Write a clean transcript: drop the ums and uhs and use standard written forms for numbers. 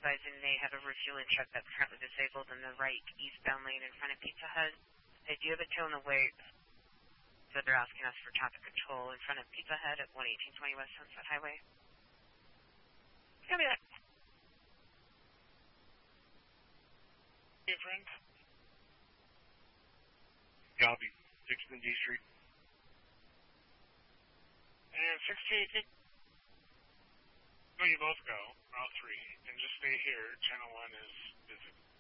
advising they have a refueling truck that's currently disabled in the right eastbound lane in front of Pizza Hut. They do have a tow in the way, so they're asking us for traffic control in front of Pizza Hut at 11820 West Sunset Highway. Copy that. Hey, friend. Copy. 6th and D Street. And 68. No, you both go. All three. And just stay here. Channel 1 is busy.